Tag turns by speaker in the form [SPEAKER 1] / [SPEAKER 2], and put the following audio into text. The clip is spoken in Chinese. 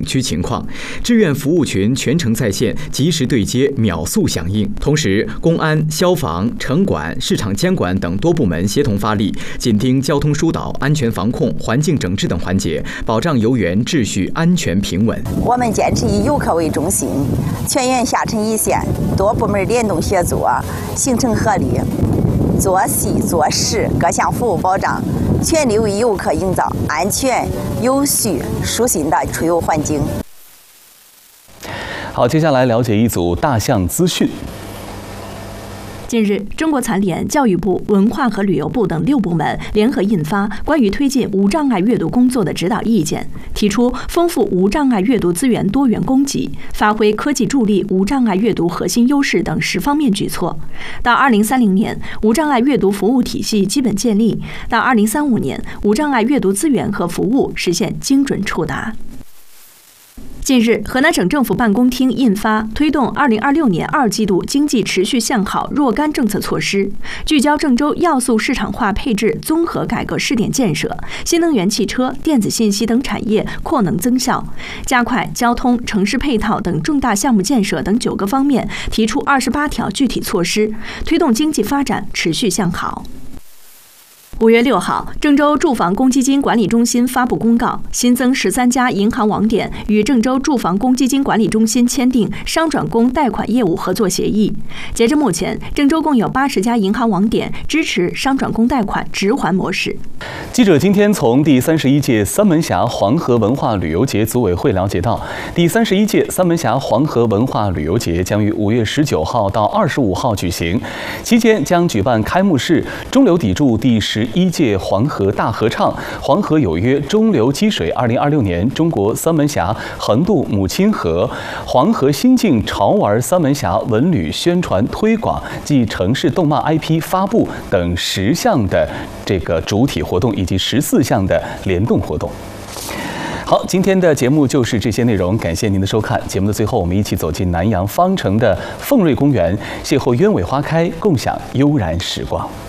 [SPEAKER 1] 区情况，志愿服务群全程在线，及时对接，秒速响应。同时，公安、消防、城管、市场监管等多部门协同发力，紧盯交通疏导、安全防控、环境整治等环节，保障游园秩序安全平稳。
[SPEAKER 2] 我们坚持以游客为中心，全员下沉一线，多部门联动协作，形成合力，做细做实各项服务保障，全力为游客营造安全、有序、舒心的出游环境。
[SPEAKER 3] 好，接下来了解一组大象资讯。
[SPEAKER 4] 近日，中国残联、教育部、文化和旅游部等6部门联合印发关于推进无障碍阅读工作的指导意见，提出丰富无障碍阅读资源多元供给，发挥科技助力无障碍阅读核心优势等10方面举措。到2030年，无障碍阅读服务体系基本建立；到2035年，无障碍阅读资源和服务实现精准触达。近日，河南省政府办公厅印发推动2026年2季度经济持续向好若干政策措施，聚焦郑州要素市场化配置综合改革试点建设、新能源汽车、电子信息等产业扩能增效，加快交通、城市配套等重大项目建设等9个方面提出28条具体措施，推动经济发展持续向好。5月6号，郑州住房公积金管理中心发布公告，新增13家银行网点与郑州住房公积金管理中心签订商转公贷款业务合作协议。截至目前，郑州共有80家银行网点支持商转公贷款直还模式。
[SPEAKER 3] 记者今天从第31届三门峡黄河文化旅游节组委会了解到，第31届三门峡黄河文化旅游节将于5月19号到25号举行，期间将举办开幕式、中流砥柱第11届黄河大合唱、黄河有约中流击水2026年中国三门峡横渡母亲河、黄河心境潮玩三门峡文旅宣传推广暨城市动漫 IP 发布等10项的这个主体活动，以及14项的联动活动。好，今天的节目就是这些内容，感谢您的收看。节目的最后，我们一起走进南阳方城的凤瑞公园，邂逅鸢尾花开，共享悠然时光。